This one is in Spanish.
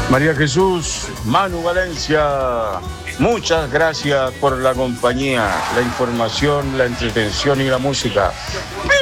María Jesús, Manu Valencia, muchas gracias por la compañía, la información, la entretención y la música.